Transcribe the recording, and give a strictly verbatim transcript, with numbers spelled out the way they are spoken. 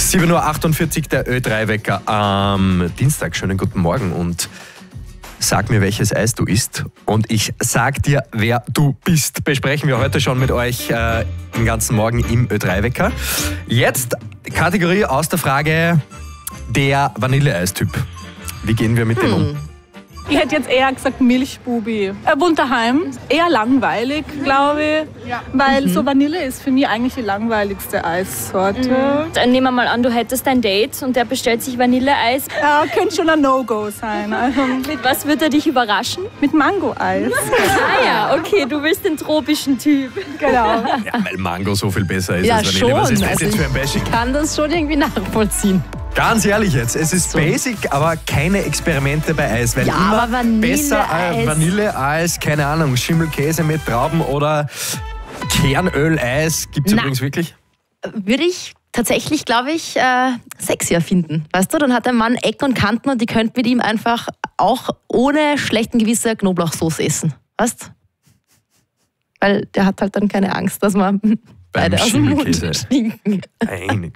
sieben Uhr achtundvierzig, der Ö drei Wecker am Dienstag. Schönen guten Morgen und sag mir, welches Eis du isst und ich sag dir, wer du bist. Besprechen wir heute schon mit euch äh, den ganzen Morgen im Ö drei Wecker. Jetzt Kategorie aus der Frage der Vanilleeistyp. Wie gehen wir mit hm. dem um? Ich hätte jetzt eher gesagt Milchbubi. Er wohnt daheim, eher langweilig, glaube ich, ja. weil mhm. so Vanille ist für mich eigentlich die langweiligste Eissorte. Mhm. Dann nehmen wir mal an, du hättest ein Date und der bestellt sich Vanilleeis. Ja, könnte schon ein No-Go sein. Also, mit was wird er dich überraschen? Mit Mango-Eis. Ah ja, okay, du willst den tropischen Typ. Genau. Ja, weil Mango so viel besser ist ja, als Vanille. Schon. Was ist das also jetzt für ein Bashing? Ich kann das schon irgendwie nachvollziehen. Ganz ehrlich jetzt, es ist so basic, aber keine Experimente bei Eis. Weil ja, immer aber Vanille besser äh, Vanilleeis, keine Ahnung, Schimmelkäse mit Trauben oder Kernöleis. Gibt es übrigens wirklich? Würde ich tatsächlich, glaube ich, äh, sexier finden. Weißt du, dann hat der Mann Ecken und Kanten und die könnt mit ihm einfach auch ohne schlechten Gewissen Knoblauchsoße essen. Weißt du? Weil der hat halt dann keine Angst, dass man beide aus dem Mund stinken. Nein.